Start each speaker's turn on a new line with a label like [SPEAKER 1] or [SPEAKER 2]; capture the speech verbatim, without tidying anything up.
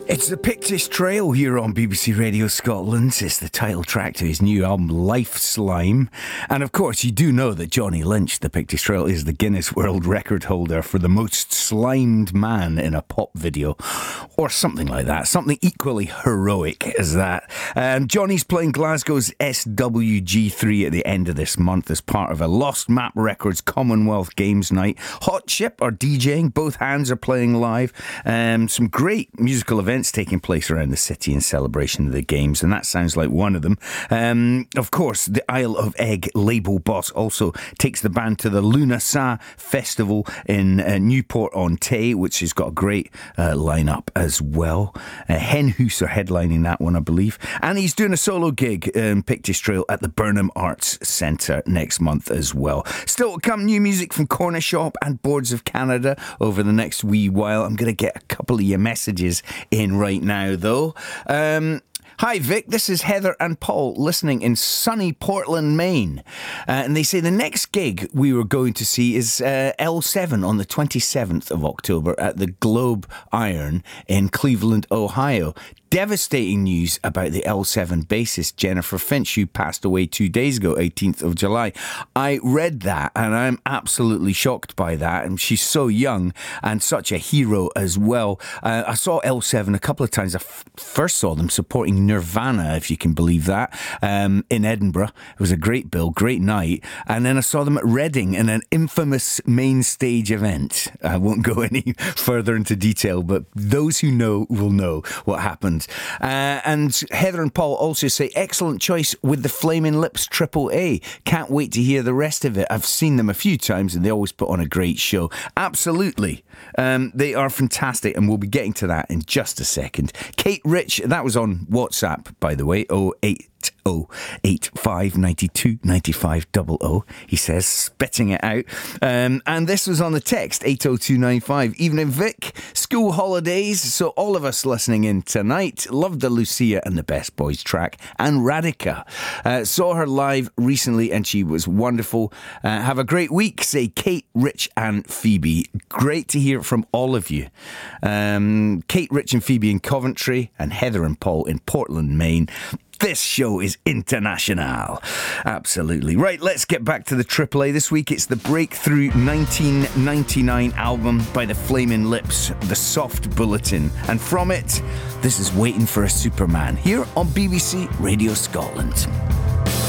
[SPEAKER 1] It's the Pictish Trail here on B B C Radio Scotland. It's the title track to his new album, Life Slime. And of course, you do know that Johnny Lynch, the Pictish Trail, is the Guinness World Record holder for the most slimed man in a pop video. Or something like that. Something equally heroic as that. Um, Johnny's playing Glasgow's S W G three at the end of this month as part of a Lost Map Records Commonwealth Games night. Hot Chip are DJing. Both hands are playing live. Um, some great musical events taking place around the city in celebration of the games, and that sounds like one of them. Um, of course, the Isle of Egg label boss also takes the band to the Luna Sa Festival in uh, Newport-on-Tay, which has got a great uh, lineup as well. Uh, Hen Hoos are headlining that one, I believe, and he's doing a solo gig in Pictish Trail at the Burnham Arts Centre next month as well. Still to come, new music from Corner Shop and Boards of Canada over the next wee while. I'm going to get a couple of your messages in right now, though. Um, Hi Vic, this is Heather and Paul listening in sunny Portland, Maine. Uh, and they say the next gig we were going to see is uh, L seven on the twenty-seventh of October at the Globe Iron in Cleveland, Ohio. Devastating news about the L seven bassist Jennifer Finch, who passed away two days ago, eighteenth of July. I read that and I'm absolutely shocked by that. And she's so young and such a hero as well. Uh, I saw L seven a couple of times. I f- first saw them supporting Nirvana, if you can believe that, um, in Edinburgh. It was a great bill, great night. And then I saw them at Reading in an infamous main stage event. I won't go any further into detail, but those who know will know what happened. Uh, and Heather and Paul also say, excellent choice with the Flaming Lips Triple A. Can't wait to hear the rest of it. I've seen them a few times and they always put on a great show. Absolutely. Um, they are fantastic, and we'll be getting to that in just a second. Kate Rich, that was on WhatsApp, by the way, oh eight oh eight five nine two nine five zero zero. He says, spitting it out. Um, and this was on the text, eight oh two nine five. Evening Vic, school holidays, so all of us listening in tonight. Loved the Lucia and the Best Boys track, and Radhika. Uh, saw her live recently and she was wonderful. Uh, have a great week, say Kate, Rich and Phoebe. Great to hear from all of you. Um, Kate, Rich and Phoebe in Coventry, and Heather and Paul in Portland, Maine. This show is international. Absolutely. Right, let's get back to the Triple A this week. It's the breakthrough nineteen ninety-nine album by the Flaming Lips, The Soft Bulletin. And from it, this is Waiting for a Superman, here on B B C Radio Scotland.